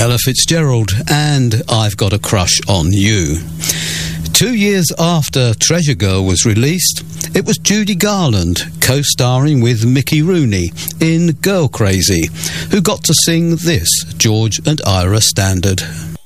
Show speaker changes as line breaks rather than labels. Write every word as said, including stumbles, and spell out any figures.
Ella Fitzgerald and I've Got a Crush on You. Two years after Treasure Girl was released, it was Judy Garland, co-starring with Mickey Rooney in Girl Crazy, who got to sing this George and Ira standard.